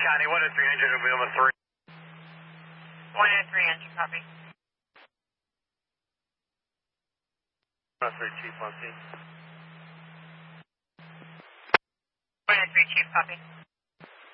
County, 103 engine will be on 3. 103 engine, copy. 103 Chief on scene. 103 Chief, copy.